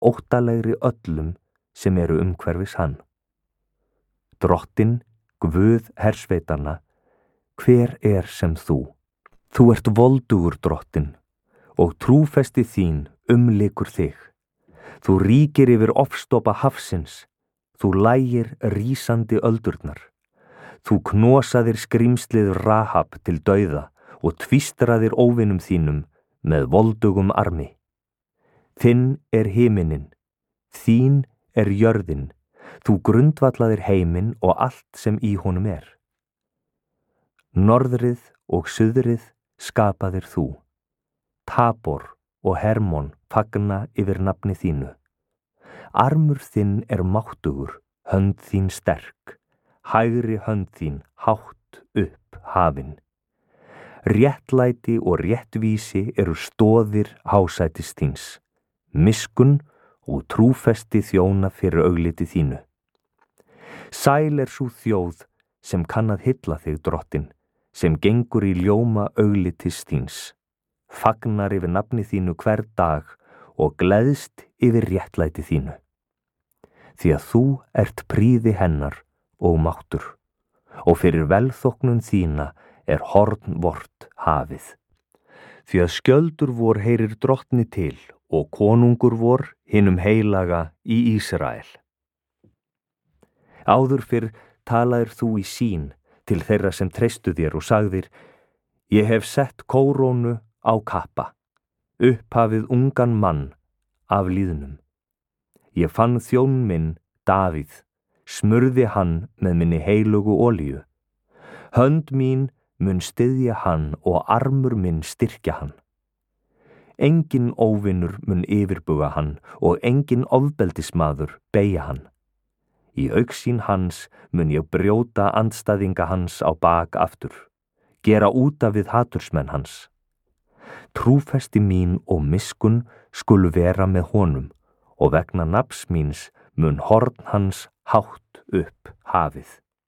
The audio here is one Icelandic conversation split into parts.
óttalegri öllum sem eru umhverfis hann. Drottinn, Guð hersveitanna, hver er sem þú? Þú ert voldugur, Drottinn, og trúfesti þín umlykur þig. Þú ríkir yfir ofstopa hafsins, þú lægir rísandi öldurnar. Þú knosaðir skrímslið Rahab til dauða og tvístraðir óvinum þínum með voldugum armi. Þinn er himinin, þín er jörðin, þú grundvallaðir heiminn og allt sem í honum er. Norðrið og suðrið skapaðir þú. Tabor og Hermon fagna yfir nafni þínu. Armur þinn er máttugur, hönd þín sterk, hægri hönd þín hátt upp hafin. Réttlæti og réttvísi eru stoðir hásætis þíns, miskunn og trúfesti þjóna fyrir augliti þínu. Sæl er sú þjóð sem kann að hylla þig, Drottinn, sem gengur í ljóma auglitis þíns, fagnar yfir nafni þínu hver dag og gleðst yfir réttlæti þínu. Því að þú ert príði hennar og máttur, og fyrir velþóknun þína er horn vort hafið. Því að skjöldur vor heyrir drottni til og konungur vor hinum heilaga í Ísrael. Áður fyrr talaðir þú í sín til þeirra sem treystu þér og sagðir: Ég hef sett kórónu á kappa, upphafið ungan mann af líðnum. Ég fann þjón minn, Davíð, smurði hann með minni heilugu olíu. Hönd mín mun styðja hann og armur minn styrkja hann. Engin óvinur mun yfirbuga hann og engin ofbeldismaður beygja hann. Í augsýn hans mun ég brjóta andstæðinga hans á bak aftur, gera úta við hatursmenn hans. Trúfesti mín og miskunn skulu vera með honum, og vegna nafns míns mun horn hans hátt upp hafið.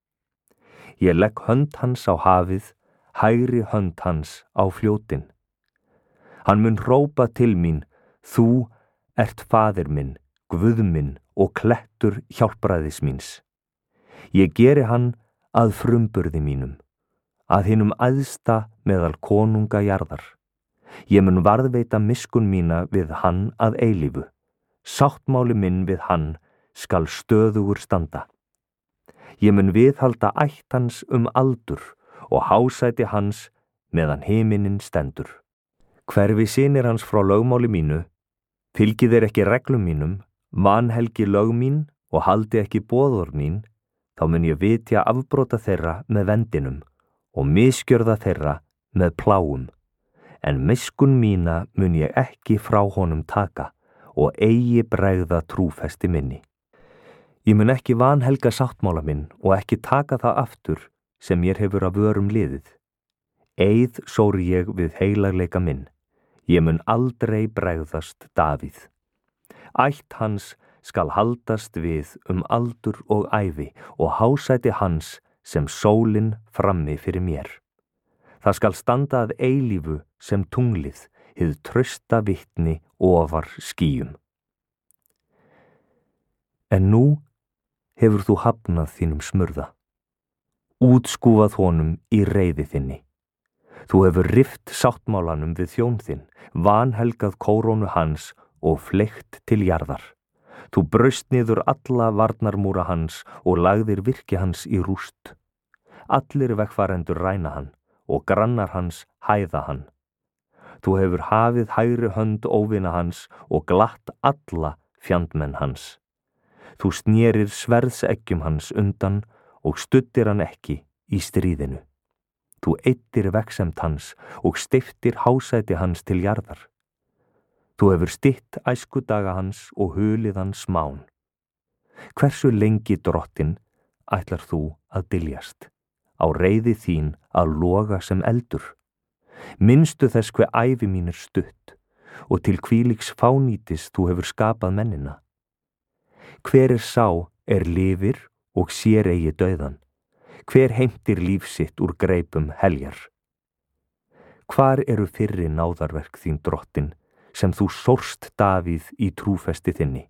Ég legg hönd hans á hafið, hægri hönd hans á fljótin. Hann mun hrópa til mín: Þú ert faðir minn, Guð minn og klettur hjálpræðis míns. Ég geri hann að frumburði mínum, að hinum æðsta meðal konunga jarðar. Ég mun varðveita miskunn mína við hann að eilífu. Sáttmáli minn við hann skal stöðugur standa. Ég mun viðhalda ætt hans aldur og hásæti hans meðan himinin stendur. Hverfi synir hans frá lögmáli mínu, fylgi þeir ekki reglum mínum, vanhelgi lög mín og haldi ekki boðorð mín, þá mun ég vitja afbrota þeirra með vendinum og misgjörða þeirra með pláum. En miskunn mína mun ég ekki frá honum taka og eigi bregða trúfesti minni. Ég mun ekki vanhelga sáttmála minn og ekki taka það aftur sem mér hefur af vörum liðið. Eið sóri ég við heilagleika minn. Ég mun aldrei bregðast Davíð. Ætt hans skal haldast við aldur og ævi og hásæti hans sem sólin frammi fyrir mér. Það skal standa að eilífu sem tunglið, hið trausta vitni ofar skýjum. En nú hefur þú hafnað þínum smurða, útskúfað honum í reiði þinni. Þú hefur rift sáttmálanum við þjón þinn, vanhelgað kórónu hans og fleygt til jarðar. Þú braust niður alla varnarmúra hans og lagðir virki hans í rúst. Allir vegfarendur ræna hann og grannar hans hæða hann. Þú hefur hafið hægri hönd óvina hans og glatt alla fjandmenn hans. Þú snérir sverðseggjum hans undan og studdir hann ekki í stríðinu. Þú eyddir vegsemd hans og steyptir hásæti hans til jarðar. Þú hefur stytt æskudaga hans og hulið hans smán. Hversu lengi, Drottinn, ætlar þú að dyljast, á reiði þín að loga sem eldur? Minnstu þess hve ævi mín er stutt og til hvílíks fánýtis þú hefur skapað mennina. Hver sá lifir og sér eigi dauðan? Hver heimtir líf sitt úr greipum heljar? Hvar eru fyrri náðarverk þín, Drottinn, sem þú sórst Davíð í trúfesti þinni?